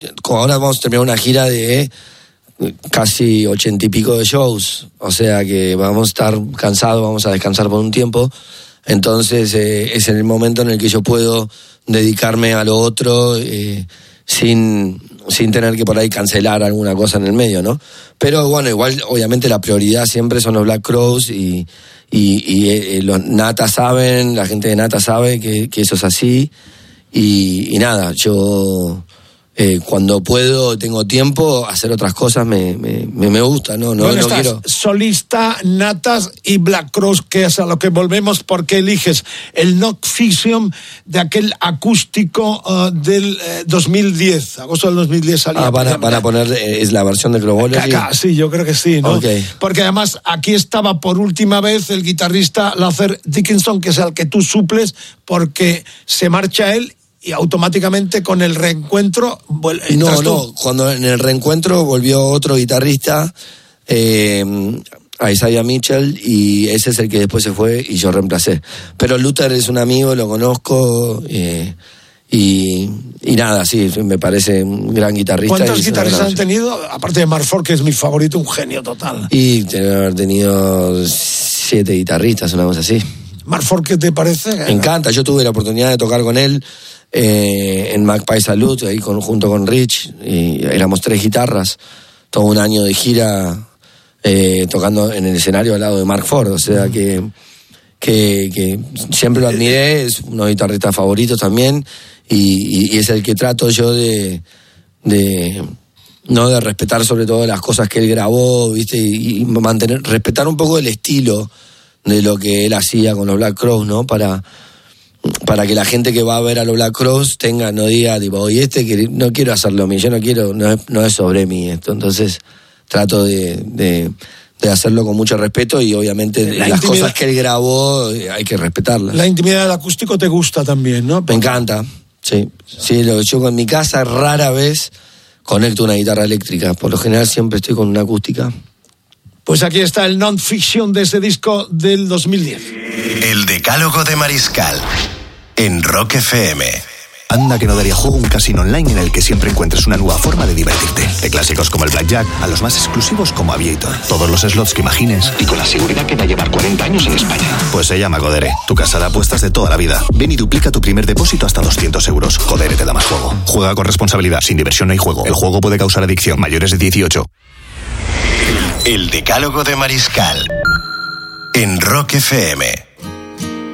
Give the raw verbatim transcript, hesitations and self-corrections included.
ahora vamos a terminar una gira de casi ochenta y pico de shows, o sea que vamos a estar cansados, vamos a descansar por un tiempo, entonces eh, es en el momento en el que yo puedo dedicarme a lo otro eh, sin, sin tener que por ahí cancelar alguna cosa en el medio, ¿no? Pero bueno, igual obviamente la prioridad siempre son los Black Crowes y, y, y eh, los Nata saben, la gente de Nata sabe que, que eso es así y, y nada, yo... Eh, cuando puedo, tengo tiempo, hacer otras cosas me, me, me gusta, ¿no? No, bueno, no estás quiero. Solista, Natas y Black Crowes, que es a lo que volvemos porque eliges el Knock Fiction de aquel acústico uh, del eh, dos mil diez, agosto del dos mil diez salía. Ah, van a, van a poner, eh, es la versión de Globology. Sí, yo creo que sí, ¿no? Okay. Porque además aquí estaba por última vez el guitarrista Luther Dickinson, que es al que tú suples, porque se marcha él y automáticamente con el reencuentro... No, no, cuando en el reencuentro volvió otro guitarrista, eh, a Isaiah Mitchell, y ese es el que después se fue y yo reemplacé. Pero Luther es un amigo, lo conozco, eh, y, y nada, sí, me parece un gran guitarrista. ¿Cuántos guitarristas han tenido? Aparte de Mark Ford, que es mi favorito, un genio total. Y debe haber tenido siete guitarristas, una cosa así. Mark Ford, ¿qué te parece? Me encanta, yo tuve la oportunidad de tocar con él eh, en Magpie Salute, ahí con, junto con Rich, y éramos tres guitarras, todo un año de gira eh, tocando en el escenario al lado de Mark Ford, o sea que, que, que siempre lo admiré, es uno de mis guitarristas favoritos también, y, y, y es el que trato yo de, de no de respetar sobre todo las cosas que él grabó, viste, y, y mantener, respetar un poco el estilo de lo que él hacía con los Black Crowes, ¿no? Para, para que la gente que va a ver a los Black Crowes tenga, no diga, tipo, oye, este que no quiero hacerlo a mí, yo no quiero, no es, no es sobre mí esto. Entonces trato de, de, de hacerlo con mucho respeto y obviamente la las cosas que él grabó hay que respetarlas. La intimidad del acústico te gusta también, ¿no? Me encanta, sí. Sí, lo, yo en mi casa rara vez conecto una guitarra eléctrica, por lo general siempre estoy con una acústica. Pues aquí está el non-fiction de ese disco del dos mil diez. El Decálogo de Mariscal en Rock F M. Anda que no daría juego un casino online en el que siempre encuentres una nueva forma de divertirte. De clásicos como el Blackjack a los más exclusivos como Aviator. Todos los slots que imagines y con la seguridad que va a llevar cuarenta años en España. Pues se llama Codere, tu casa de apuestas de toda la vida. Ven y duplica tu primer depósito hasta doscientos euros. Codere te da más juego. Juega con responsabilidad, sin diversión no hay juego. El juego puede causar adicción. Mayores de dieciocho. El Decálogo de Mariscal en Rock F M.